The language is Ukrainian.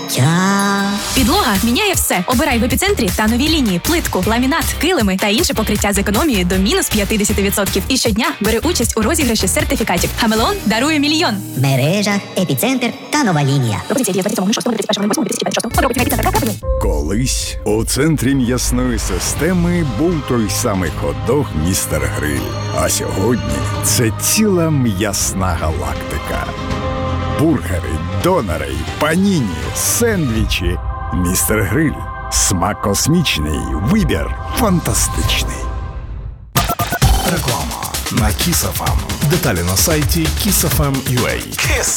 життя. Підлога міняє все. Обирай в епіцентрі та нові лінії, плитку, ламінат, килими та інше покриття з економією до мінус 50%. І щодня бери участь у розіграші сертифікатів. Хамелеон дарує мільйон. В мережах «Епіцентр» та «Нова лінія». Пропозиція діє 27.06.2026. Колись у центрі м'ясної системи був той самий хот-дог «Містер Гриль». А сьогодні це ціла м'ясна галактика. Бургери, донери, паніні, сендвічі. «Містер Гриль». Смак космічний, вибір фантастичний. Реклама на Kiss FM. Деталі на сайті kissfm.ua. Kiss